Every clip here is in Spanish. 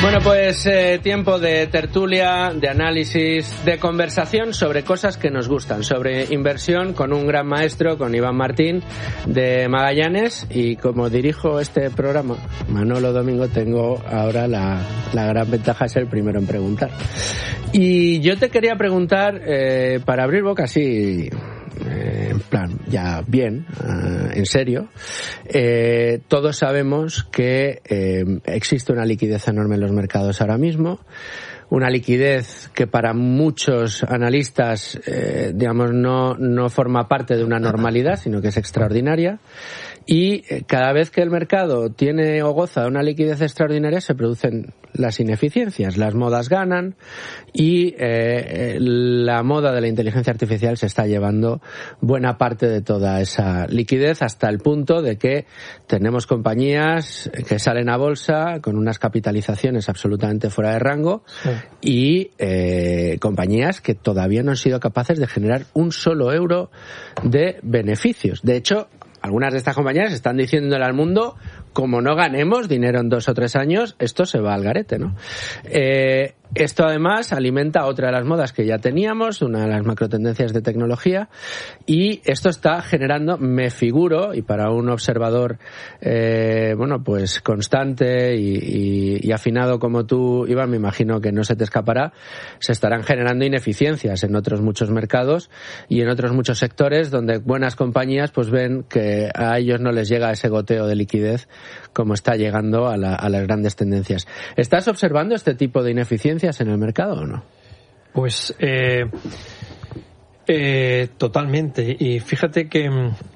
Bueno, pues tiempo de tertulia, de análisis, de conversación sobre cosas que nos gustan, sobre inversión con un gran maestro, con Iván Martín de Magallanes, y como dirijo este programa, Manolo Domingo, tengo ahora la gran ventaja de ser el primero en preguntar. Y yo te quería preguntar, para abrir boca así, en plan, ya bien, en serio, todos sabemos que existe una liquidez enorme en los mercados ahora mismo, una liquidez que para muchos analistas, digamos, no forma parte de una normalidad, sino que es extraordinaria. Y cada vez que el mercado tiene o goza de una liquidez extraordinaria, se producen las ineficiencias, las modas ganan, y la moda de la inteligencia artificial se está llevando buena parte de toda esa liquidez, hasta el punto de que tenemos compañías que salen a bolsa con unas capitalizaciones absolutamente fuera de rango, sí, y compañías que todavía no han sido capaces de generar un solo euro de beneficios. De hecho, algunas de estas compañías están diciéndole al mundo, como no ganemos dinero en 2 o 3 años, esto se va al garete, ¿no? Esto además alimenta otra de las modas que ya teníamos, una de las macrotendencias de tecnología, y esto está generando, me figuro, y para un observador bueno, pues constante y afinado como tú, Iván, me imagino que no se te escapará, se estarán generando ineficiencias en otros muchos mercados y en otros muchos sectores donde buenas compañías pues ven que a ellos no les llega ese goteo de liquidez como está llegando a las grandes tendencias. ¿Estás observando este tipo de ineficiencias en el mercado o no? Pues totalmente. Y fíjate que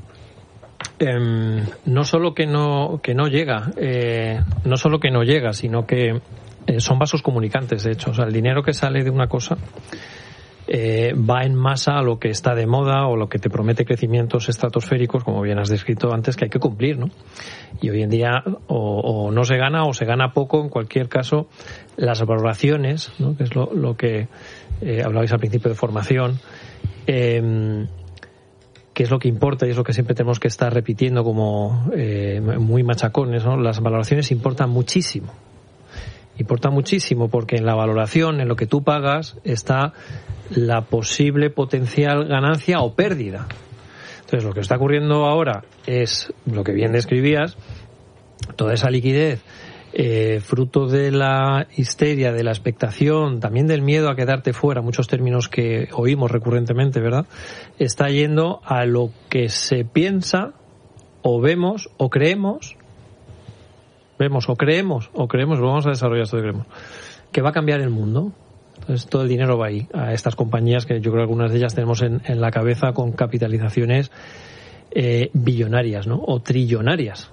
no solo que no llega, no solo que no llega, sino que son vasos comunicantes, de hecho. O sea, el dinero que sale de una cosa va en masa a lo que está de moda o lo que te promete crecimientos estratosféricos, como bien has descrito antes, que hay que cumplir, ¿no? Y hoy en día o no se gana o se gana poco. En cualquier caso, las valoraciones, ¿no?, que es lo que hablabais al principio de formación, que es lo que importa y es lo que siempre tenemos que estar repitiendo como muy machacones, ¿no? Las valoraciones importan muchísimo. Importa muchísimo porque en la valoración, en lo que tú pagas, está la posible potencial ganancia o pérdida. Entonces, lo que está ocurriendo ahora es lo que bien describías, toda esa liquidez, fruto de la histeria, de la expectación, también del miedo a quedarte fuera, muchos términos que oímos recurrentemente, ¿verdad?, está yendo a lo que se piensa o vemos o creemos, lo vamos a desarrollar esto que creemos, que va a cambiar el mundo. Entonces todo el dinero va ahí, a estas compañías que yo creo que algunas de ellas tenemos en la cabeza con capitalizaciones billonarias, ¿no? O trillonarias.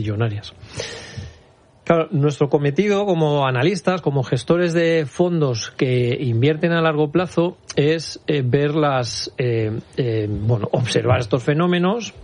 Claro, nuestro cometido como analistas, como gestores de fondos que invierten a largo plazo, es ver observar estos fenómenos,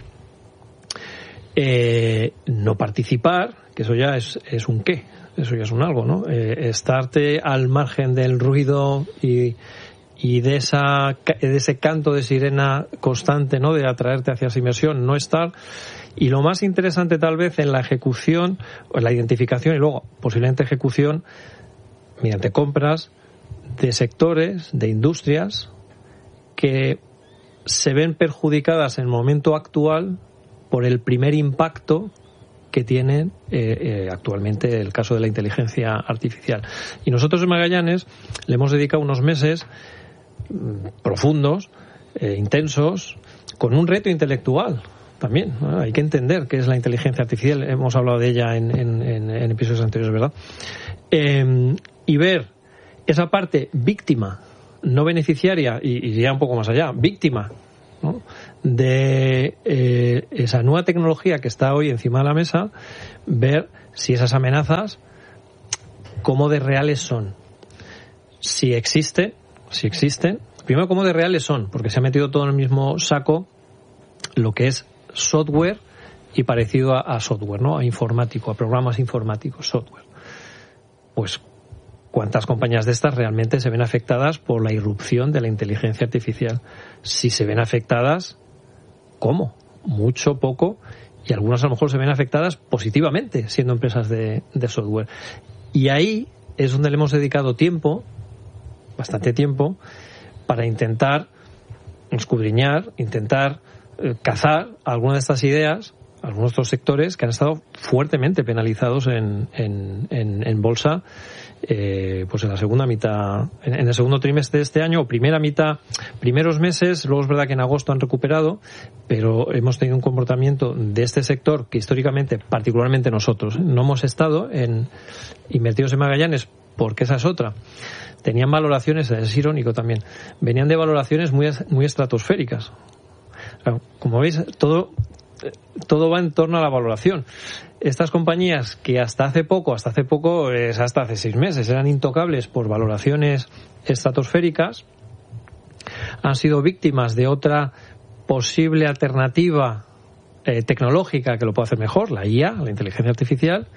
no participar, que eso ya es un qué, eso ya es un algo, ¿no? Estarte al margen del ruido y de ese canto de sirena constante, ¿no?, de atraerte hacia esa inversión, no estar. Y lo más interesante tal vez en la ejecución, o en la identificación y luego posiblemente ejecución, mediante compras de sectores, de industrias que se ven perjudicadas en el momento actual por el primer impacto que tiene actualmente el caso de la inteligencia artificial. Y nosotros en Magallanes le hemos dedicado unos meses profundos, intensos, con un reto intelectual también, ¿no? Hay que entender qué es la inteligencia artificial, hemos hablado de ella en episodios anteriores, ¿verdad? Y ver esa parte víctima, no beneficiaria, y iría un poco más allá, víctima, ¿no?, de esa nueva tecnología que está hoy encima de la mesa, ver si esas amenazas, cómo de reales son, si existen, primero cómo de reales son, porque se ha metido todo en el mismo saco lo que es software y parecido a software, ¿no?, a informático, a programas informáticos, software. Pues ¿cuántas compañías de estas realmente se ven afectadas por la irrupción de la inteligencia artificial? Si se ven afectadas, ¿cómo? Mucho, poco, y algunas a lo mejor se ven afectadas positivamente siendo empresas de software. Y ahí es donde le hemos dedicado tiempo, bastante tiempo, para intentar escudriñar, intentar cazar algunas de estas ideas, algunos de estos sectores que han estado fuertemente penalizados en bolsa, pues en la segunda mitad, en el segundo trimestre de este año, o primera mitad, primeros meses. Luego es verdad que en agosto han recuperado, pero hemos tenido un comportamiento de este sector que históricamente, particularmente nosotros, no hemos estado invertidos en Magallanes, porque esa es otra. Tenían valoraciones, es irónico también, venían de valoraciones muy estratosféricas. Como veis, todo va en torno a la valoración. Estas compañías que hasta hace poco, hasta hace 6 meses, eran intocables por valoraciones estratosféricas, han sido víctimas de otra posible alternativa tecnológica que lo puede hacer mejor, la IA, la inteligencia artificial.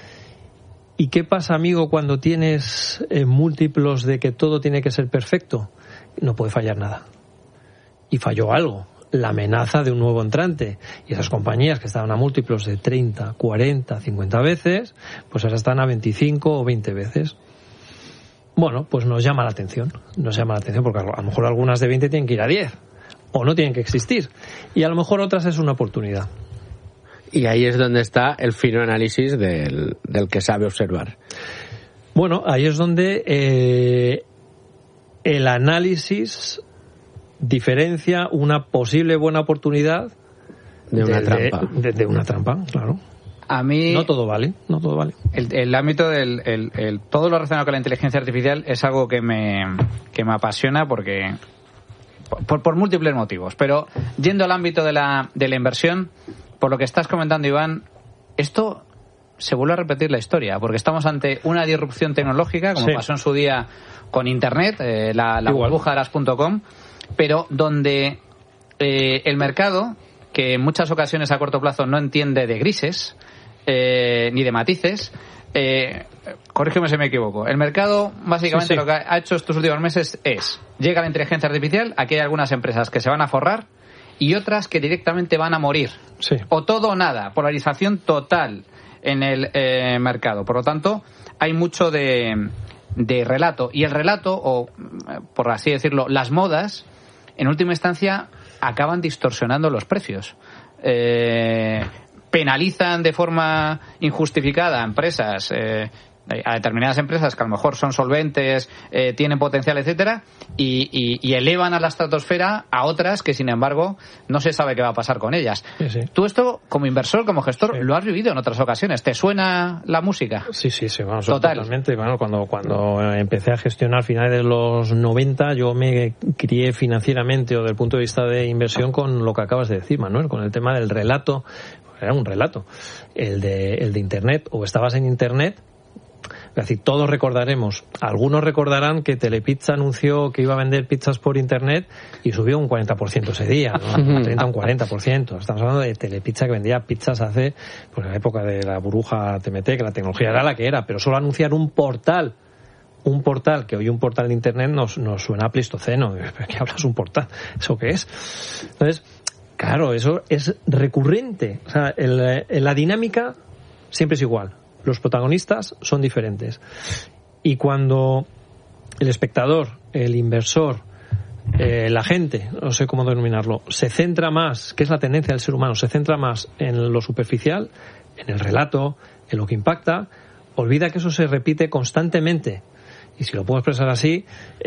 ¿Y qué pasa, amigo, cuando tienes múltiplos de que todo tiene que ser perfecto? No puede fallar nada. Y falló algo. La amenaza de un nuevo entrante. Y esas compañías que estaban a múltiplos de 30, 40, 50 veces, pues ahora están a 25 o 20 veces. Bueno, pues nos llama la atención. Nos llama la atención porque a lo mejor algunas de 20 tienen que ir a 10. O no tienen que existir. Y a lo mejor otras es una oportunidad. Y ahí es donde está el fino análisis del que sabe observar. Bueno, ahí es donde el análisis diferencia una posible buena oportunidad de una trampa. De una trampa, claro. A mí no todo vale. El ámbito todo lo relacionado con la inteligencia artificial es algo que me apasiona porque por múltiples motivos. Pero yendo al ámbito de la inversión, por lo que estás comentando, Iván, esto se vuelve a repetir la historia, porque estamos ante una disrupción tecnológica, como pasó en su día con Internet, la burbuja de las .com, pero donde el mercado, que en muchas ocasiones a corto plazo no entiende de grises ni de matices, corrígeme si me equivoco, el mercado básicamente lo que ha hecho estos últimos meses es, llega la inteligencia artificial, aquí hay algunas empresas que se van a forrar y otras que directamente van a morir. O todo o nada, polarización total en el mercado. Por lo tanto, hay mucho de relato. Y el relato, o por así decirlo, las modas, en última instancia, acaban distorsionando los precios. Penalizan de forma injustificada a empresas, a determinadas empresas que a lo mejor son solventes, tienen potencial, etcétera, y elevan a la estratosfera a otras que, sin embargo, no se sabe qué va a pasar con ellas. Sí. Tú esto, como inversor, como gestor, lo has vivido en otras ocasiones. ¿Te suena la música? Sí, vamos, totalmente. Bueno, cuando empecé a gestionar finales de los 90, yo me crié financieramente o desde el punto de vista de inversión con lo que acabas de decir, Manuel, con el tema del relato. Era un relato. El de Internet, o estabas en Internet. Es decir, todos recordaremos, algunos recordarán que Telepizza anunció que iba a vender pizzas por Internet y subió un 40% ese día, ¿no? Un 30 o un 40%. Estamos hablando de Telepizza que vendía pizzas hace, pues en la época de la burbuja TMT, que la tecnología era la que era, pero solo anunciar un portal, que hoy un portal de Internet nos suena a Pleistoceno. ¿Qué hablas un portal? ¿Eso qué es? Entonces, claro, eso es recurrente. O sea, la dinámica siempre es igual. Los protagonistas son diferentes. Y cuando el espectador, el inversor, la gente, no sé cómo denominarlo, se centra más, que es la tendencia del ser humano, se centra más en lo superficial, en el relato, en lo que impacta, olvida que eso se repite constantemente. Y si lo puedo expresar así,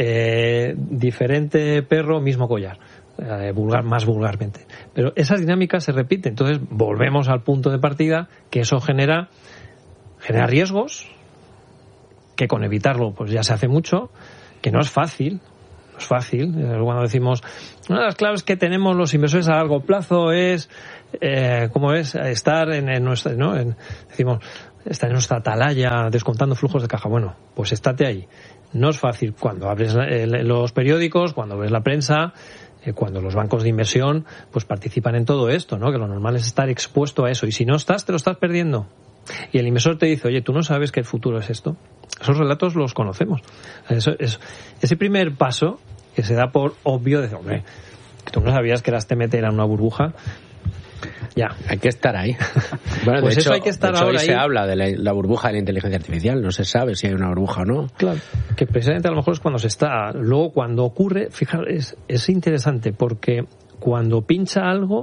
diferente perro, mismo collar. Más vulgarmente. Pero esas dinámicas se repiten. Entonces volvemos al punto de partida, que eso genera riesgos, que con evitarlo pues ya se hace mucho, que no es fácil. Cuando decimos, una de las claves que tenemos los inversores a largo plazo es, ¿cómo es? Estar en nuestra, ¿no? Decimos, estar en nuestra atalaya descontando flujos de caja. Bueno, pues estate ahí. No es fácil cuando abres los periódicos, cuando ves la prensa, cuando los bancos de inversión pues participan en todo esto, ¿no? Que lo normal es estar expuesto a eso, y si no estás, te lo estás perdiendo. Y el inversor te dice, oye, tú no sabes que el futuro es esto. Esos relatos los conocemos. Ese primer paso que se da por obvio, de hombre, que tú no sabías que eras TMT, era una burbuja. Ya. Hay que estar ahí. Bueno, Pues de eso hecho, hay que estar de hecho, ahora hoy se ahí. habla de la burbuja de la inteligencia artificial. No se sabe si hay una burbuja o no. Claro, que precisamente a lo mejor es cuando se está. Luego, cuando ocurre, fijaros, es interesante porque cuando pincha algo,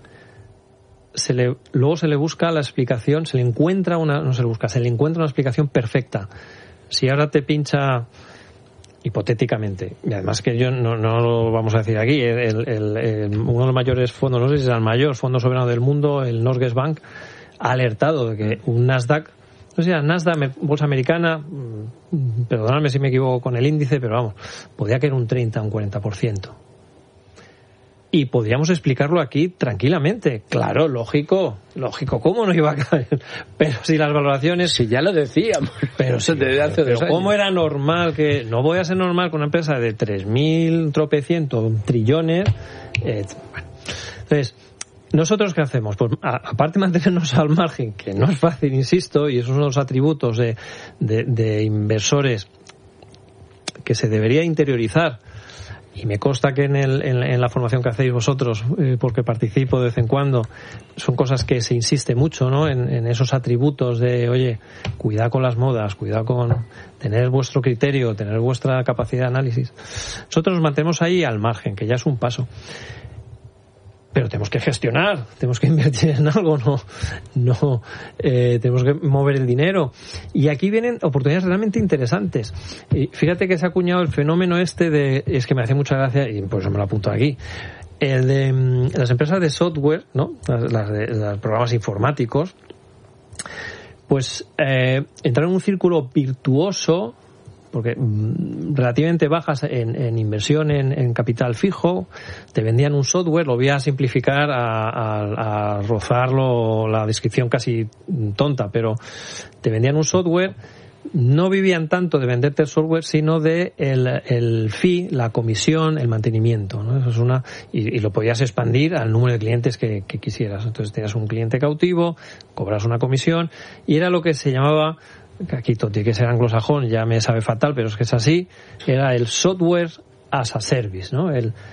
luego se le busca la explicación, se le encuentra una explicación perfecta. Si ahora te pincha, hipotéticamente, y además que yo no lo vamos a decir aquí, uno de los mayores fondos, no sé si es el mayor fondo soberano del mundo, el Norges Bank, ha alertado de que un Nasdaq, no sé si era Nasdaq, bolsa americana, perdonadme si me equivoco con el índice, pero vamos, podía caer un 30, un 40%. Y podríamos explicarlo aquí tranquilamente. Claro, lógico, ¿cómo no iba a caer? Pero si las valoraciones... Si ya lo decíamos. Pero eso desde hace 2 años. ¿Cómo era normal que... No voy a ser normal con una empresa de 3.000 tropecientos trillones... Bueno. Entonces, ¿nosotros qué hacemos? Pues aparte de mantenernos al margen, que no es fácil, insisto, y esos son los atributos de inversores que se debería interiorizar. Y me consta que en la formación que hacéis vosotros, porque participo de vez en cuando, son cosas que se insiste mucho, ¿no? En esos atributos de, oye, cuidado con las modas, cuidado con tener vuestro criterio, tener vuestra capacidad de análisis. Nosotros nos mantenemos ahí al margen, que ya es un paso. Pero tenemos que gestionar, tenemos que invertir en algo, no tenemos que mover el dinero. Y aquí vienen oportunidades realmente interesantes. Y fíjate que se ha acuñado el fenómeno es que me hace mucha gracia, y pues yo me lo apunto aquí, el de las empresas de software, ¿no? Las de los programas informáticos, pues entrar en un círculo virtuoso, porque relativamente bajas en inversión en capital fijo, te vendían un software, lo voy a simplificar a rozarlo, la descripción casi tonta, pero te vendían un software, no vivían tanto de venderte el software, sino de el fee, la comisión, el mantenimiento, ¿no? Eso es y lo podías expandir al número de clientes que quisieras. Entonces tenías un cliente cautivo, cobras una comisión, y era lo que se llamaba, aquí todo tiene que ser anglosajón, ya me sabe fatal, pero es que es así, era el software as a service, ¿no?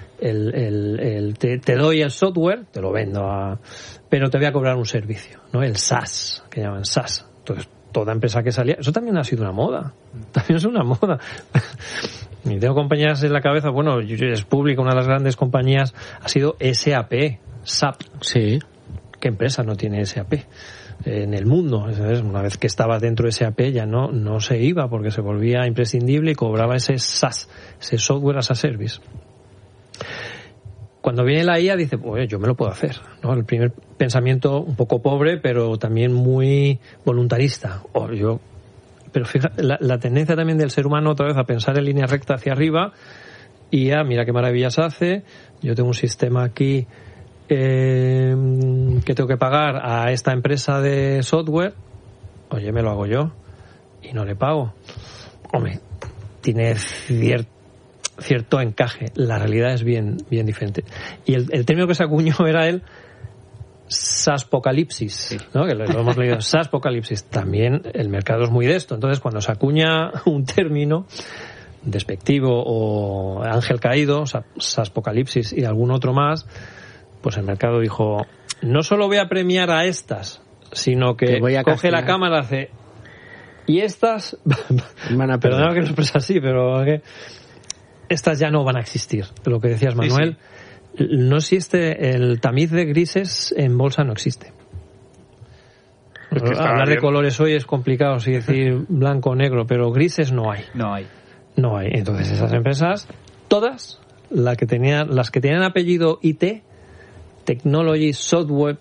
Te doy el software, te lo vendo pero te voy a cobrar un servicio, ¿no? El SaaS, que llaman SaaS. Entonces, toda empresa que salía, eso también ha sido una moda, también es una moda. Y tengo compañías en la cabeza, bueno, es pública, una de las grandes compañías ha sido SAP. Sí. ¿Qué empresa no tiene SAP? En el mundo, una vez que estaba dentro de SAP ya no se iba porque se volvía imprescindible y cobraba ese SaaS, ese software as a service. Cuando viene la IA dice, pues yo me lo puedo hacer, ¿no? El primer pensamiento un poco pobre, pero también muy voluntarista. Pero fíjate, la tendencia también del ser humano otra vez a pensar en línea recta hacia arriba y mira qué maravillas hace, yo tengo un sistema aquí que tengo que pagar a esta empresa de software, oye, me lo hago yo y no le pago. Hombre, tiene cierto encaje. La realidad es bien diferente. Y el término que se acuñó era el SaaSpocalipsis, ¿no? Que lo hemos leído, SaaSpocalipsis. También el mercado es muy de esto. Entonces, cuando se acuña un término despectivo o ángel caído, SaaSpocalipsis y algún otro más, pues el mercado dijo, no solo voy a premiar a estas, sino que coge la cámara, hace, y estas, perdona que no expresa así, pero estas ya no van a existir. Lo que decías, Manuel, sí. No existe, el tamiz de grises en bolsa no existe. Es que hablar de colores hoy es complicado, sí, decir blanco o negro, pero grises no hay. No hay. Entonces esas empresas, todas, las que tenían apellido IT, Technology, Software,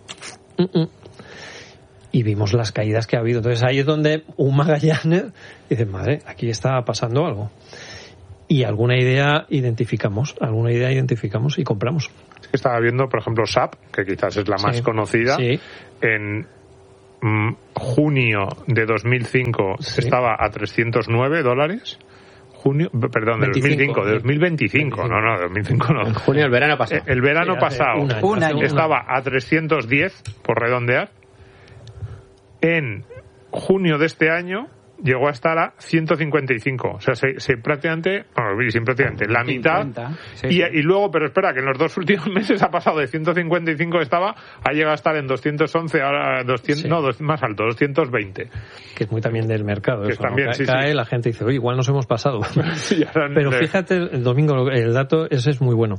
y vimos las caídas que ha habido. Entonces ahí es donde un Magallanes dice, madre, aquí está pasando algo. Y alguna idea identificamos y compramos. Es que estaba viendo, por ejemplo, SAP, que quizás es la más conocida, sí. En junio de 2005 estaba a $309. Junio, perdón, de 2025, de 2025. No, 2005 no. En junio, el verano pasado. El verano pasado un año. Estaba a 310, por redondear. En junio de este año llegó a estar a 155. O sea, prácticamente la mitad. Sí. Y luego, pero espera, que en los 2 últimos meses ha pasado de 155 ha llegado a estar en 211, ahora 200, sí. No, más alto, 220. Que es muy también del mercado. Que eso, también, ¿no? Cae, la gente dice, igual nos hemos pasado. Sí, pero fíjate, el domingo, el dato ese es muy bueno.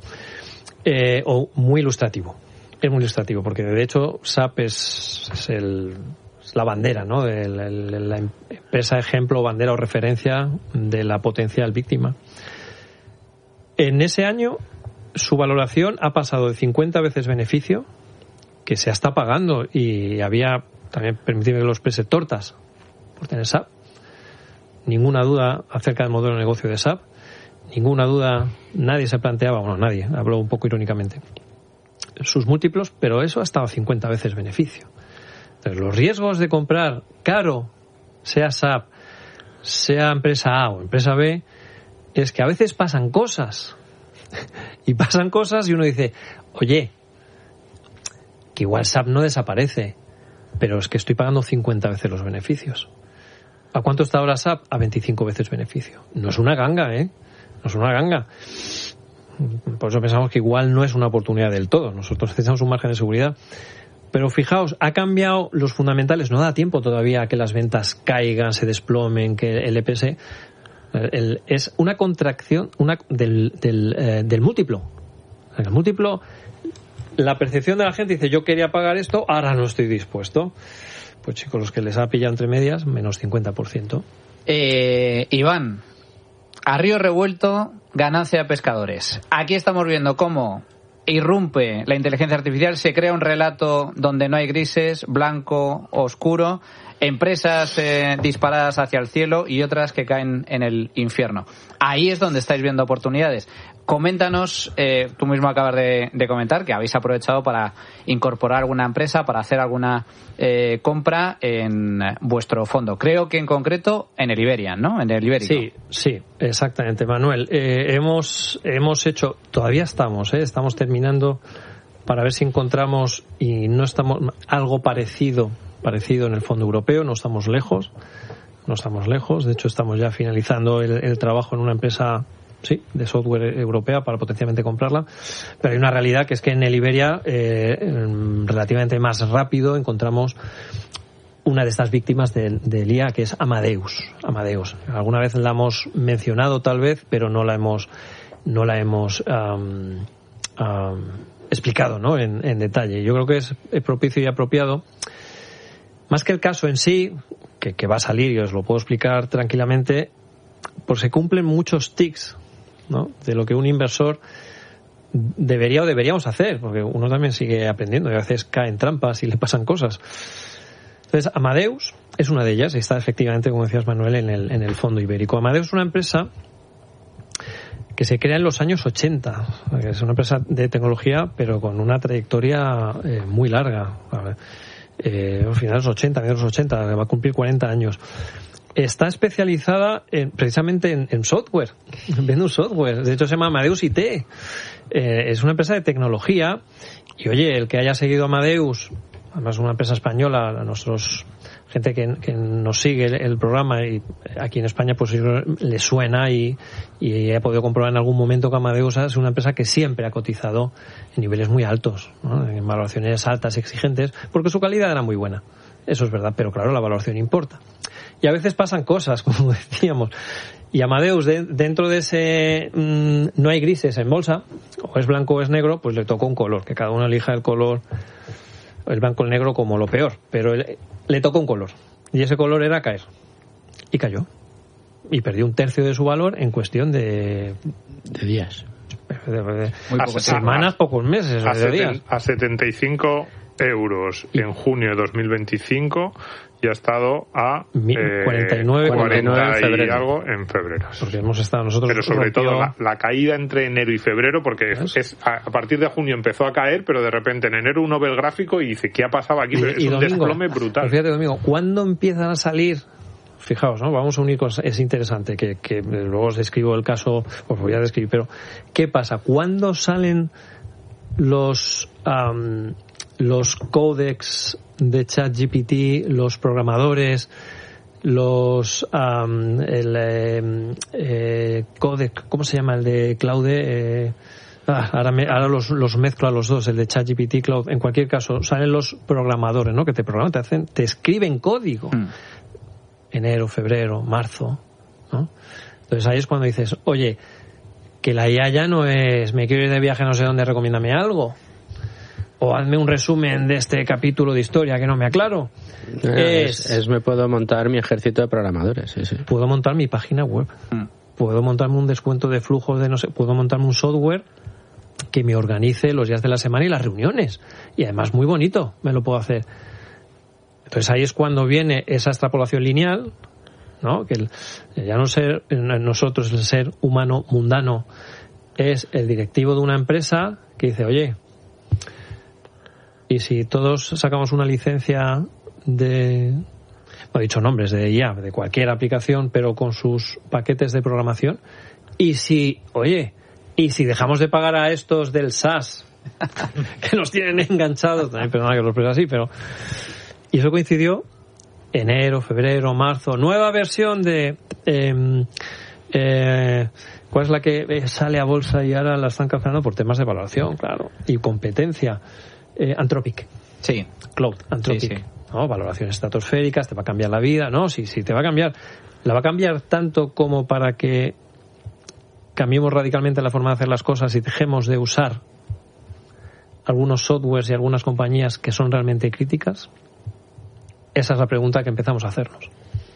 O muy ilustrativo. Es muy ilustrativo, porque de hecho SAP es la bandera, ¿no? De la empresa ejemplo, bandera o referencia de la potencial víctima. En ese año su valoración ha pasado de 50 veces beneficio, que se está pagando, y había, también permitidme que lo exprese, tortas por tener SAP. Ninguna duda acerca del modelo de negocio de SAP. Ninguna duda, nadie se planteaba, nadie, habló un poco irónicamente, sus múltiplos, pero eso ha estado 50 veces beneficio. Entonces, los riesgos de comprar caro, sea SAP, sea empresa A o empresa B, es que a veces pasan cosas. Y pasan cosas y uno dice, oye, que igual SAP no desaparece, pero es que estoy pagando 50 veces los beneficios. ¿A cuánto está ahora SAP? A 25 veces beneficio. No es una ganga, ¿eh? No es una ganga. Por eso pensamos que igual no es una oportunidad del todo. Nosotros necesitamos un margen de seguridad. Pero fijaos, ha cambiado los fundamentales. No da tiempo todavía a que las ventas caigan, se desplomen, que el EPS... es una contracción del múltiplo. El múltiplo, la percepción de la gente dice, yo quería pagar esto, ahora no estoy dispuesto. Pues chicos, los que les ha pillado entre medias, menos 50%. Iván, a río revuelto, ganancia de pescadores. Aquí estamos viendo cómo irrumpe la inteligencia artificial, se crea un relato donde no hay grises, blanco, oscuro, empresas disparadas hacia el cielo y otras que caen en el infierno. Ahí es donde estáis viendo oportunidades. Coméntanos, tú mismo acabas de comentar que habéis aprovechado para incorporar alguna empresa, para hacer alguna compra en vuestro fondo. Creo que en concreto en el Iberian, ¿no? En el Ibérico. Sí, exactamente, Manuel. Hemos hecho, todavía estamos terminando para ver si encontramos, y no estamos, algo parecido en el fondo europeo, no estamos lejos, de hecho estamos ya finalizando el trabajo en una empresa de software europea para potencialmente comprarla, pero hay una realidad que es que en el Iberia relativamente más rápido encontramos una de estas víctimas del IA, que es Amadeus. Alguna vez la hemos mencionado tal vez, pero no la hemos explicado, ¿no? en detalle. Yo creo que es propicio y apropiado, más que el caso en sí, que va a salir y os lo puedo explicar tranquilamente, pues se cumplen muchos tics, ¿no? De lo que un inversor debería o deberíamos hacer, porque uno también sigue aprendiendo y a veces cae en trampas y le pasan cosas. Entonces, Amadeus es una de ellas y está efectivamente, como decías Manuel, en el fondo ibérico. Amadeus es una empresa que se crea en los años 80, es una empresa de tecnología, pero con una trayectoria muy larga. Finales de los 80, mediados de los 80, va a cumplir 40 años. Está especializada precisamente en software, vende un software, de hecho se llama Amadeus IT. Es una empresa de tecnología y oye, el que haya seguido Amadeus, además una empresa española, a nuestros gente que nos sigue el programa y aquí en España pues le suena y he podido comprobar en algún momento que Amadeus es una empresa que siempre ha cotizado en niveles muy altos, ¿no? En valoraciones altas, exigentes, porque su calidad era muy buena. Eso es verdad, pero claro, la valoración importa. Y a veces pasan cosas, como decíamos. Y Amadeus, dentro de ese no hay grises en bolsa, o es blanco o es negro, pues le tocó un color, que cada uno elija el color, el blanco o el negro como lo peor, pero le tocó un color. Y ese color era caer. Y cayó. Y perdió un tercio de su valor en cuestión de días. Muy pocas semanas, pocos meses. A 75 euros en junio de 2025 y ha estado a 49 y algo en febrero. Porque hemos estado nosotros. Pero sobre todo la caída entre enero y febrero, porque es a partir de junio empezó a caer, pero de repente en enero uno ve el gráfico y dice, ¿qué ha pasado aquí? Pero es un desplome brutal. Pues fíjate, Domingo, ¿cuándo empiezan a salir? Fijaos, ¿no? Vamos a unir cosas. Es interesante que luego os describo el caso, os voy a describir, pero ¿qué pasa? ¿Cuándo salen los códex de ChatGPT, los programadores los codec, ¿cómo se llama? El de Claude. Ahora los mezclo a los dos, el de ChatGPT, Cloud. En cualquier caso, salen los programadores, ¿no? Que te programan, te escriben código. Enero, febrero, marzo, ¿no? Entonces ahí es cuando dices, oye, que la IA ya no es me quiero ir de viaje no sé dónde, recomiéndame algo. O hazme un resumen de este capítulo de historia que no me aclaro. Me puedo montar mi ejército de programadores, sí. Puedo montar mi página web. Puedo montarme un descuento de flujos de no sé, puedo montarme un software que me organice los días de la semana y las reuniones. Y además muy bonito, me lo puedo hacer. Entonces ahí es cuando viene esa extrapolación lineal, ¿no? Que ya no ser nosotros, el ser humano mundano, es el directivo de una empresa que dice, oye, y si todos sacamos una licencia de, no he dicho nombres, de IA, de cualquier aplicación, pero con sus paquetes de programación, y si dejamos de pagar a estos del SaaS, que nos tienen enganchados, también perdona que los exprese así, pero... Y eso coincidió enero, febrero, marzo, nueva versión de... ¿cuál es la que sale a bolsa y ahora la están cancelando por temas de valoración, claro, y competencia? Anthropic. Sí. Cloud, Anthropic. Sí. ¿No? Valoraciones estratosféricas, te va a cambiar la vida, ¿no? Sí, te va a cambiar. La va a cambiar tanto como para que cambiemos radicalmente la forma de hacer las cosas y dejemos de usar algunos softwares y algunas compañías que son realmente críticas. Esa es la pregunta que empezamos a hacernos.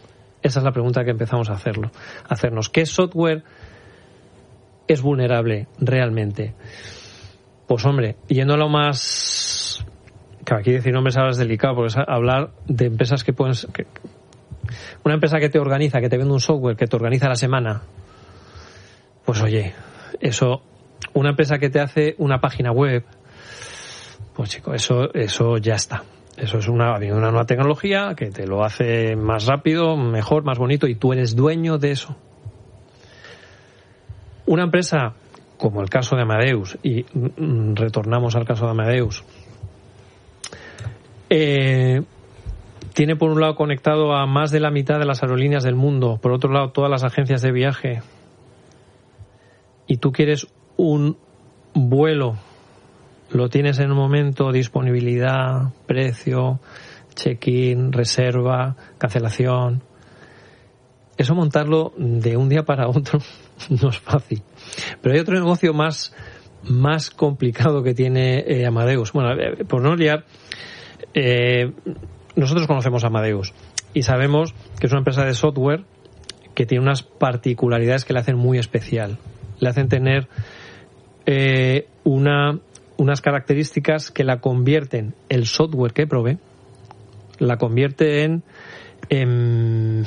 Hacernos. ¿Qué software es vulnerable realmente? Pues hombre, yendo a lo más... Claro, aquí decir nombres ahora es delicado, porque es hablar de empresas que pueden... Una empresa que te organiza, que te vende un software, que te organiza la semana. Pues oye, eso... Una empresa que te hace una página web, pues chico, eso ya está. Eso es una nueva tecnología que te lo hace más rápido, mejor, más bonito, y tú eres dueño de eso. Una empresa como el caso de Amadeus, y retornamos al caso de Amadeus, tiene por un lado conectado a más de la mitad de las aerolíneas del mundo, por otro lado todas las agencias de viaje, y tú quieres un vuelo, lo tienes en un momento, disponibilidad, precio, check-in, reserva, cancelación. Eso montarlo de un día para otro no es fácil. Pero hay otro negocio más complicado que tiene Amadeus. Bueno, por no liar, nosotros conocemos a Amadeus y sabemos que es una empresa de software que tiene unas particularidades que le hacen muy especial. Le hacen tener unas características que la convierten, el software que provee, la convierte en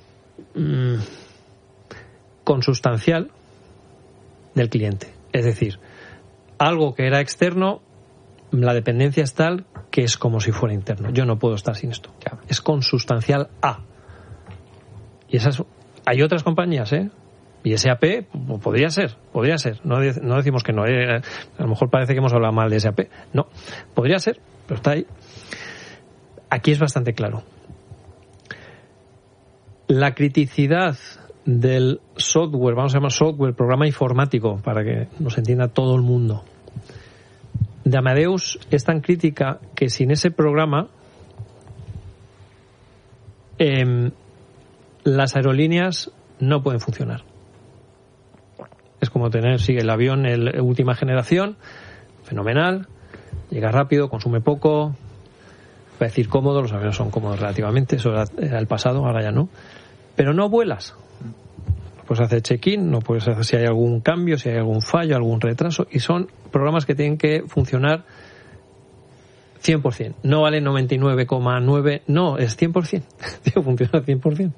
consustancial del cliente. Es decir, algo que era externo, la dependencia es tal que es como si fuera interno. Yo no puedo estar sin esto. Es consustancial a. Y esas, hay otras compañías, y SAP podría ser. No decimos que no. A lo mejor parece que hemos hablado mal de SAP. No, podría ser, pero está ahí. Aquí es bastante claro. La criticidad del software, vamos a llamar software, programa informático, para que nos entienda todo el mundo, de Amadeus es tan crítica que sin ese programa las aerolíneas no pueden funcionar. Es como tener, sigue el avión, última generación, fenomenal, llega rápido, consume poco, va a decir cómodo, los aviones son cómodos relativamente, eso era el pasado, ahora ya no, pero no vuelas. No puedes hacer check-in, no puedes hacer si hay algún cambio, si hay algún fallo, algún retraso, y son programas que tienen que funcionar 100%. No vale 99,9, no, es 100%. Funciona 100%.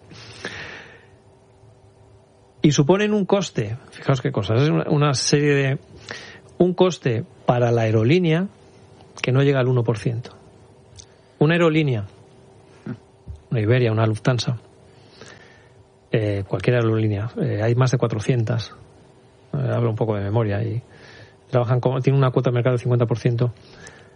Y suponen un coste, fijaos qué cosas, es una serie de... Un coste para la aerolínea que no llega al 1%. Una aerolínea, una Iberia, una Lufthansa, cualquier aerolínea, hay más de 400, hablo un poco de memoria, y trabajan tienen una cuota de mercado del 50%.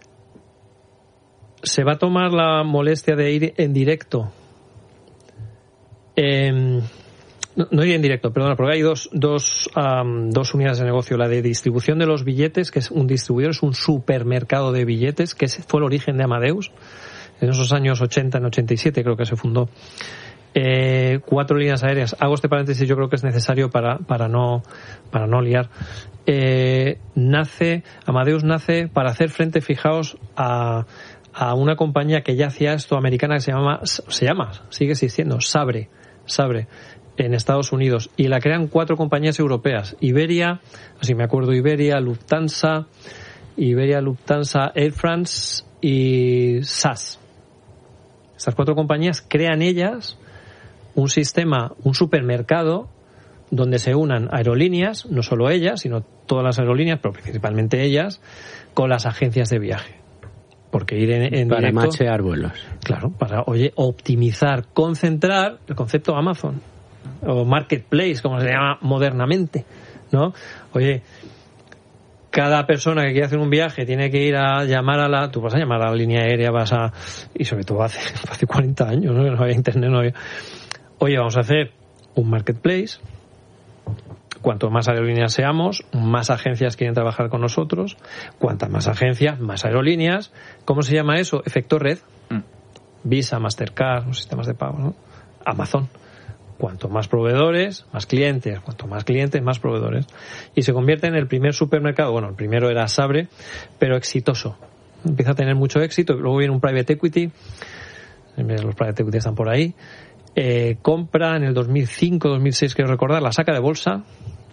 Se va a tomar la molestia de ir en directo No iría en directo, perdona, porque hay dos unidades de negocio. La de distribución de los billetes, que es un distribuidor, es un supermercado de billetes, que fue el origen de Amadeus. En esos años 80, en 87 creo que se fundó. 4 líneas aéreas. Hago este paréntesis, yo creo que es necesario para no liar. Amadeus nace para hacer frente, fijaos, a una compañía que ya hacía esto, americana, que sigue existiendo, Sabre, en Estados Unidos, y la crean 4 compañías europeas: Iberia, así me acuerdo, Lufthansa, Air France y SAS. Estas 4 compañías crean ellas un sistema, un supermercado donde se unan aerolíneas, no solo ellas, sino todas las aerolíneas, pero principalmente ellas, con las agencias de viaje. Porque ir en para directo, machear vuelos. Claro, para optimizar, concentrar el concepto Amazon o Marketplace, como se llama modernamente, ¿no? Oye, cada persona que quiere hacer un viaje tiene que ir a llamar tú vas a llamar a la línea aérea, y sobre todo hace 40 años, ¿no? No había internet, no había. Oye, vamos a hacer un marketplace. Cuanto más aerolíneas seamos, más agencias quieren trabajar con nosotros. Cuantas más agencias, más aerolíneas. ¿Cómo se llama eso? Efecto red. Visa, Mastercard, los sistemas de pago, ¿no? Amazon. Cuanto más proveedores, más clientes. Cuanto más clientes, más proveedores. Y se convierte en el primer supermercado. Bueno, el primero era Sabre, pero exitoso. Empieza a tener mucho éxito. Luego viene un private equity. Los private equity están por ahí. Compra en el 2005, 2006, quiero recordar, la saca de bolsa.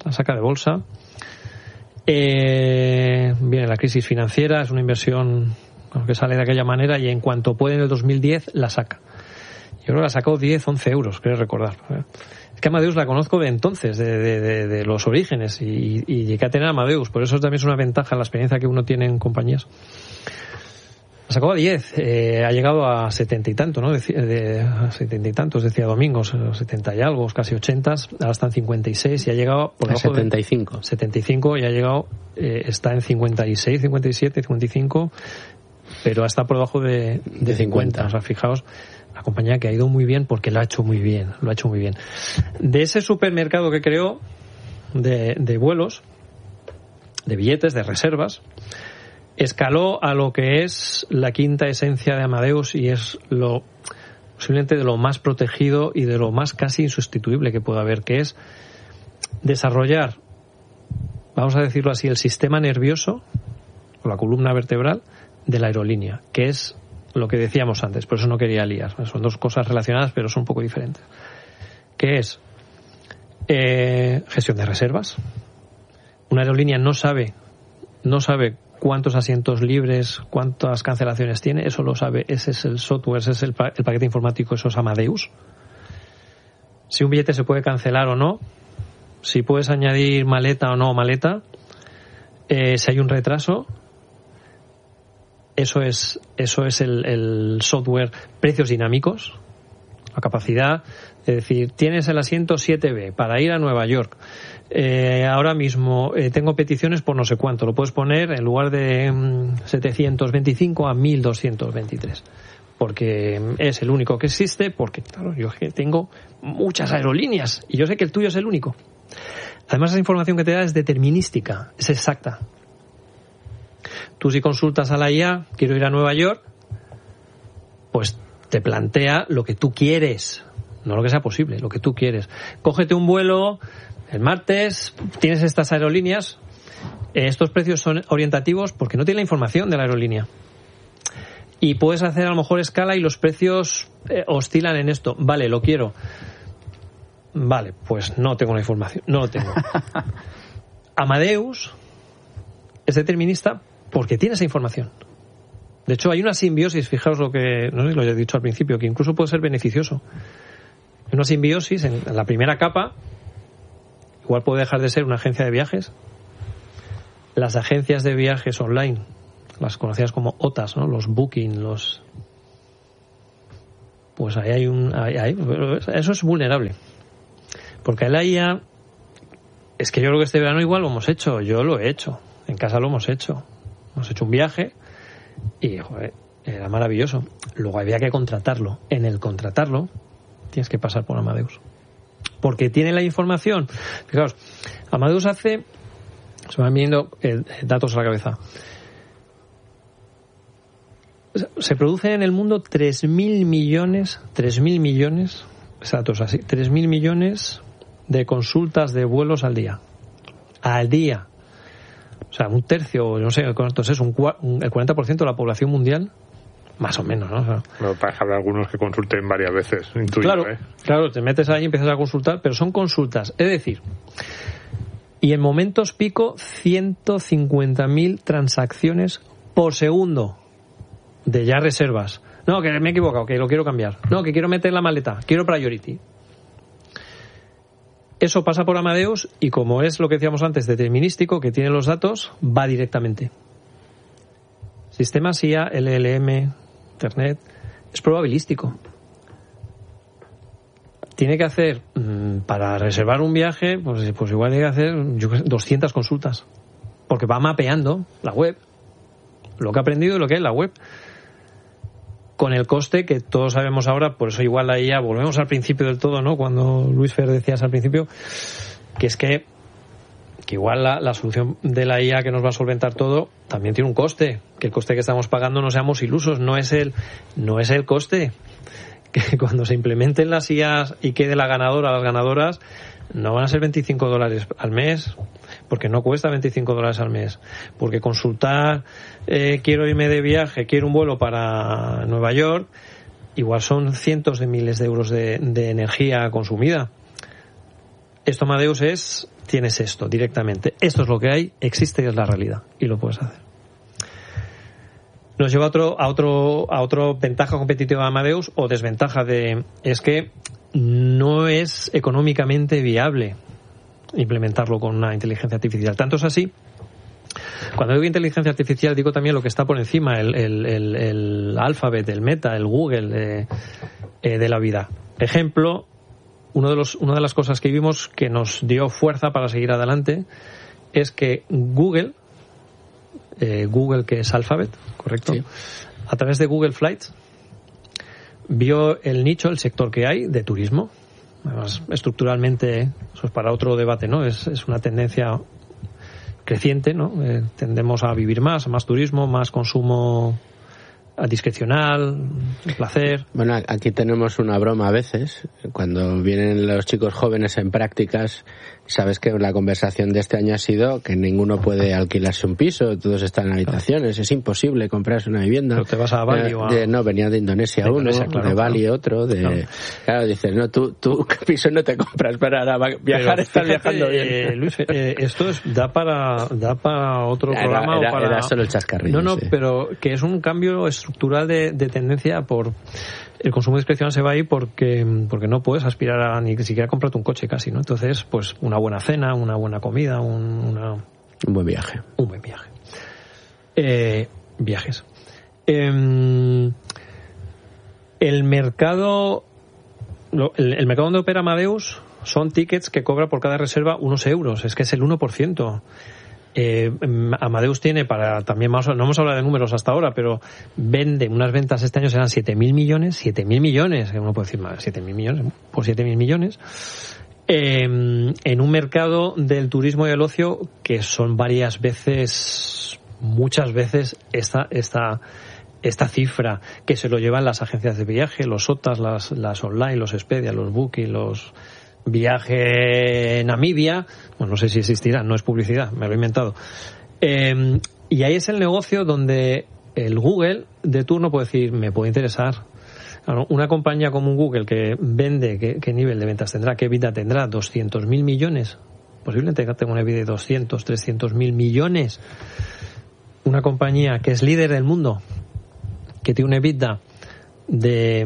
Viene la crisis financiera, es una inversión que sale de aquella manera, y en cuanto puede en el 2010 la saca. Yo creo que la sacó 10, 11 euros, creo recordar. Es que Amadeus la conozco de entonces, de los orígenes, y llegué a tener Amadeus, por eso también es una ventaja la experiencia que uno tiene en compañías. La sacó a 10, ha llegado a 70 y tanto, ¿no? 70 y tantos, decía Domingos, 70 y algo, casi 80, ahora está en 56 y ha llegado por debajo 75. 75 y ha llegado, está en 56, 57, 55, pero está por debajo de 50. O sea, fijaos, la compañía que ha ido muy bien porque lo ha hecho muy bien. De ese supermercado que creó de vuelos, de billetes, de reservas, escaló a lo que es la quinta esencia de Amadeus, y es posiblemente de lo más protegido y de lo más casi insustituible que pueda haber, que es desarrollar, vamos a decirlo así, el sistema nervioso o la columna vertebral de la aerolínea, que es lo que decíamos antes, por eso no quería liar, son dos cosas relacionadas pero son un poco diferentes, que es gestión de reservas. Una aerolínea no sabe cuántos asientos libres, cuántas cancelaciones tiene, eso lo sabe, ese es el software, ese es el paquete informático, eso es Amadeus. Si un billete se puede cancelar o no, si puedes añadir maleta o no maleta, si hay un retraso, eso es el software. Precios dinámicos, la capacidad de decir, tienes el asiento 7B para ir a Nueva York. Ahora mismo tengo peticiones por no sé cuánto, lo puedes poner en lugar de 725 a 1223, porque es el único que existe, porque claro, yo tengo muchas aerolíneas y yo sé que el tuyo es el único. Además, esa información que te da es determinística, es exacta. Tú, si consultas a la IA, quiero ir a Nueva York, pues te plantea lo que tú quieres, no lo que sea posible, lo que tú quieres. Cógete un vuelo el martes, tienes estas aerolíneas, estos precios son orientativos porque no tiene la información de la aerolínea. Y puedes hacer a lo mejor escala y los precios oscilan en esto. Vale, lo quiero. Vale, pues no tengo la información, no lo tengo. Amadeus es determinista porque tiene esa información. De hecho, hay una simbiosis, fijaos lo que, no sé si lo he dicho al principio, que incluso puede ser beneficioso. Hay una simbiosis en la primera capa. Igual puede dejar de ser una agencia de viajes. Las agencias de viajes online, las conocidas como OTAs, ¿no? Los Booking, pues ahí hay eso es vulnerable. Porque la IA, es que yo creo que este verano igual lo hemos hecho, yo lo he hecho, en casa lo hemos hecho. Hemos hecho un viaje y, joder, era maravilloso. Luego había que contratarlo. En el contratarlo, tienes que pasar por Amadeus. Porque tiene la información. Fijaos, Amadeus se van viendo datos a la cabeza. Se producen en el mundo 3.000 millones, exactos así, 3.000 millones de consultas de vuelos al día. Al día. O sea, un tercio, no sé cuánto es, el 40% de la población mundial, más o menos, ¿no? O sea, no, para haber algunos que consulten varias veces, intuyo, claro, te metes ahí y empiezas a consultar, pero son consultas. Es decir, y en momentos pico, 150.000 transacciones por segundo de ya reservas. No, que me he equivocado, que lo quiero cambiar. No, que quiero meter la maleta, quiero priority. Eso pasa por Amadeus y como es lo que decíamos antes, determinístico, que tiene los datos, va directamente. Sistema SIA, LLM, Internet, es probabilístico. Tiene que hacer, para reservar un viaje, pues igual tiene que hacer 200 consultas. Porque va mapeando la web, lo que ha aprendido y lo que es la web. Con el coste que todos sabemos ahora, por eso igual la IA, volvemos al principio del todo, ¿no? Cuando Luis Fer decías al principio, que es que igual la solución de la IA que nos va a solventar todo también tiene un coste, que el coste que estamos pagando, no seamos ilusos, no es el coste. Que cuando se implementen las IAs y quede la ganadora, las ganadoras, no van a ser $25 al mes, porque no cuesta $25 al mes, porque consultar, quiero irme de viaje, quiero un vuelo para Nueva York, igual son cientos de miles de euros de energía consumida. Esto Amadeus tienes esto directamente, esto es lo que hay, existe y es la realidad, y lo puedes hacer. Nos lleva a otro ventaja competitiva de Amadeus o desventaja es que no es económicamente viable implementarlo con una inteligencia artificial. Tanto es así, cuando digo inteligencia artificial digo también lo que está por encima, el Alphabet, el Meta, el Google de la vida. Ejemplo, una de las cosas que vimos que nos dio fuerza para seguir adelante es que Google que es Alphabet, ¿correcto? Sí. A través de Google Flights vio el nicho, el sector que hay de turismo. Además, estructuralmente, eso es para otro debate, ¿no? Es una tendencia creciente, ¿no? Tendemos a vivir más turismo, más consumo discrecional, placer. Bueno, aquí tenemos una broma a veces. Cuando vienen los chicos jóvenes en prácticas, sabes que la conversación de este año ha sido que ninguno puede alquilarse un piso, todos están en habitaciones, es imposible comprarse una vivienda. Pero te vas a Bali no, venía de Indonesia uno, de Bali otro, Claro, dices, no, tú piso no te compras para viajar, pero estás viajando bien. Luis, esto da para otro programa. Era solo el chascarrillo. No, pero que es un cambio estructural de tendencia por el consumo discrecional se va ahí porque no puedes aspirar a ni siquiera comprarte un coche casi, ¿no? Entonces, pues una buena cena, una buena comida, un buen viaje. Un buen viaje. Viajes. El mercado donde opera Amadeus son tickets que cobra por cada reserva unos euros. Es que es el 1%. Amadeus tiene también más, no hemos hablado de números hasta ahora, pero vende unas ventas este año serán 7.000 millones, que uno puede decir más, 7.000 millones, por 7.000 millones, en un mercado del turismo y el ocio que son muchas veces esta cifra que se lo llevan las agencias de viaje, los OTAs, las online, los Expedia, los Booking, los Viaje Namibia, no sé si existirá, no es publicidad, me lo he inventado. Y ahí es el negocio donde el Google de turno puede decir, me puede interesar. Claro, una compañía como un Google que vende, ¿qué nivel de ventas tendrá? ¿Qué EBITDA tendrá? 200.000 millones. Posiblemente tenga una EBITDA de 200, 300.000 millones. Una compañía que es líder del mundo, que tiene una EBITDA de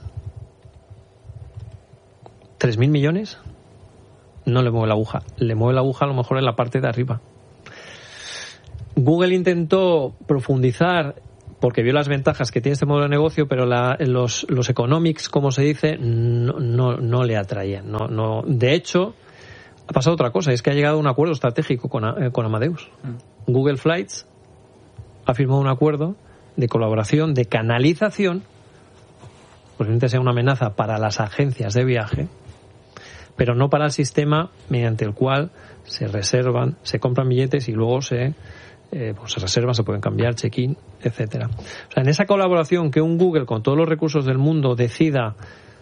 3.000 millones, no le mueve la aguja. Le mueve la aguja a lo mejor en la parte de arriba. Google intentó profundizar porque vio las ventajas que tiene este modelo de negocio, pero los economics, como se dice, no le atraían. No. De hecho, ha pasado otra cosa, es que ha llegado a un acuerdo estratégico con Amadeus. Google Flights ha firmado un acuerdo de colaboración, de canalización posiblemente sea una amenaza para las agencias de viaje, pero no para el sistema mediante el cual se reservan, se compran billetes y luego se reservan, se pueden cambiar, check-in, etcétera. O sea, en esa colaboración que un Google con todos los recursos del mundo decida,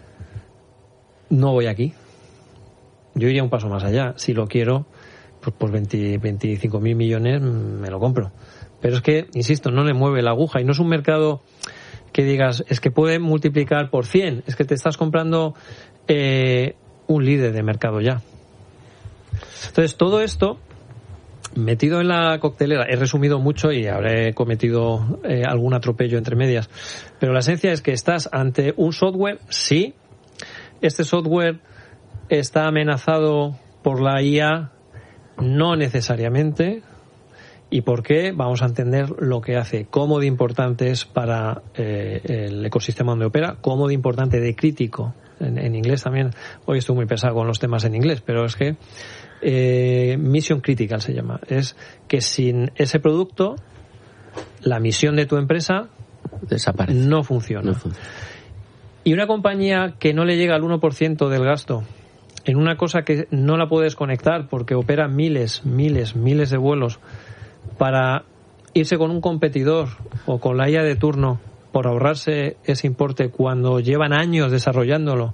no voy aquí, yo iría un paso más allá. Si lo quiero, pues por 25.000 millones me lo compro. Pero es que, insisto, no le mueve la aguja y no es un mercado que digas, es que puede multiplicar por 100, es que te estás comprando un líder de mercado ya. Entonces, todo esto metido en la coctelera, he resumido mucho y habré cometido algún atropello entre medias, pero la esencia es que estás ante un software, sí, este software está amenazado por la IA, no necesariamente. ¿Y por qué? Vamos a entender lo que hace, cómo de importante es para el ecosistema donde opera, cómo de importante, de crítico. En inglés también, hoy estoy muy pesado con los temas en inglés, pero es que mission critical se llama. Es que sin ese producto, la misión de tu empresa desaparece. No funciona. Y una compañía que no le llega al 1% del gasto en una cosa que no la puedes conectar porque opera miles de vuelos para irse con un competidor o con la IA de turno por ahorrarse ese importe cuando llevan años desarrollándolo,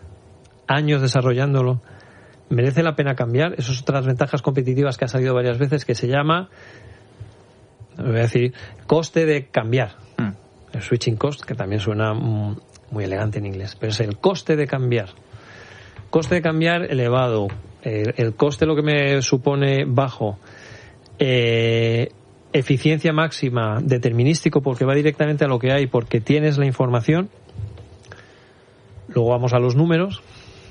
merece la pena cambiar. Esas son otras ventajas competitivas que ha salido varias veces, que se llama, voy a decir, coste de cambiar. El switching cost, que también suena muy elegante en inglés, pero es el coste de cambiar. Coste de cambiar elevado, el coste lo que me supone bajo, eficiencia máxima, determinístico porque va directamente a lo que hay, porque tienes la información. Luego vamos a los números,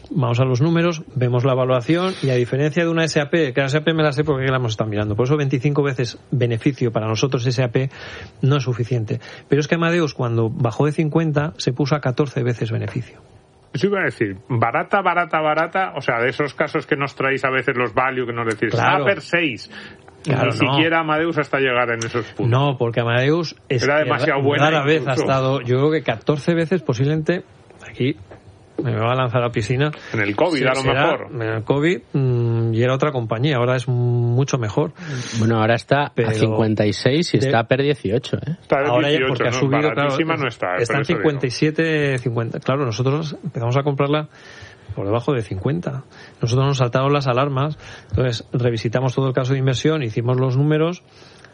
vemos la evaluación y a diferencia de una SAP, que la SAP me la sé porque la hemos estado mirando, por eso 25 veces beneficio para nosotros SAP no es suficiente. Pero es que Amadeus cuando bajó de 50 se puso a 14 veces beneficio. Eso iba a decir, barata, o sea, de esos casos que nos traéis a veces los value, que nos decís, claro. Per 6. Claro, ni siquiera Amadeus hasta llegar en esos puntos. No, porque Amadeus era demasiado buena. Rara vez ha estado, yo creo que 14 veces posiblemente, aquí me va a lanzar a la piscina. En el COVID, a lo mejor. En el COVID, y era otra compañía, ahora es mucho mejor. Bueno, ahora está a 56 y está Per 18, ¿eh? Está a 18, ahora ya porque ha subido, claro, no está en 57, 50. Claro, nosotros empezamos a comprarla por debajo de 50. Nosotros nos saltaron las alarmas, entonces revisitamos todo el caso de inversión, hicimos los números,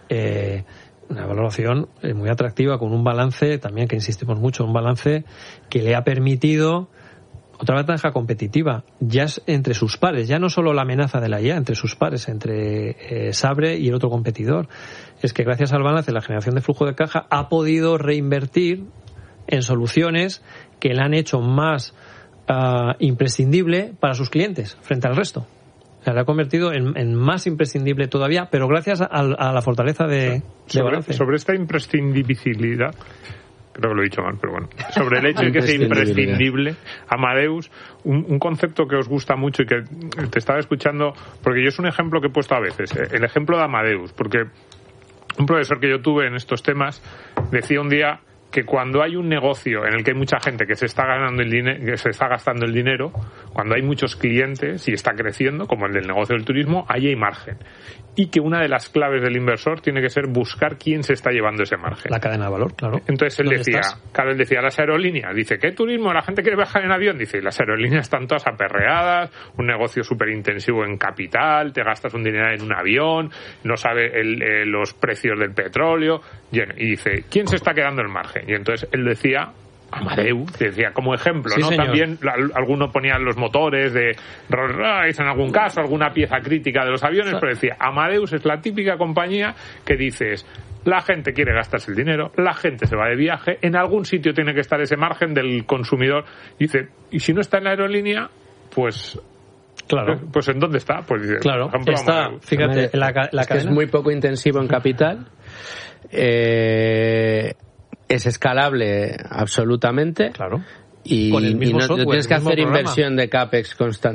una valoración muy atractiva con un balance, también que insistimos mucho, un balance que le ha permitido otra ventaja competitiva, ya es entre sus pares, ya no solo la amenaza de la IA, entre sus pares, entre Sabre y el otro competidor, es que gracias al balance, la generación de flujo de caja ha podido reinvertir en soluciones que le han hecho más imprescindible para sus clientes frente al resto. O sea, le ha convertido en más imprescindible todavía, pero gracias a la fortaleza de balance. Sobre esta imprescindibilidad, creo que lo he dicho mal, pero bueno, sobre el hecho de que sea imprescindible, Amadeus, un concepto que os gusta mucho y que te estaba escuchando, porque yo es un ejemplo que he puesto a veces, el ejemplo de Amadeus, porque un profesor que yo tuve en estos temas decía un día que cuando hay un negocio en el que hay mucha gente que se está ganando el dinero, que se está gastando el dinero, cuando hay muchos clientes y está creciendo, como el del negocio del turismo, ahí hay margen. Y que una de las claves del inversor tiene que ser buscar quién se está llevando ese margen. La cadena de valor, claro. Entonces él decía, las aerolíneas, dice, ¿qué turismo? La gente quiere viajar en avión, dice, las aerolíneas están todas aperreadas, un negocio súper intensivo en capital, te gastas un dinero en un avión, no sabe los precios del petróleo, y dice, ¿quién se está quedando el margen? Y entonces él decía, Amadeus, decía como ejemplo, sí, ¿no? Señor. También algunos ponían los motores de Rolls Royce en algún caso, alguna pieza crítica de los aviones, pero decía, Amadeus es la típica compañía que dices, la gente quiere gastarse el dinero, la gente se va de viaje, en algún sitio tiene que estar ese margen del consumidor. Dice, y si no está en la aerolínea, pues... Claro. Pues ¿en dónde está? Pues dice, claro, por ejemplo, está, Amadeus. fíjate, la es que es muy poco intensivo en capital, es escalable absolutamente. Claro. Y, con el mismo no software, tienes que hacer programa. inversión de CAPEX constante.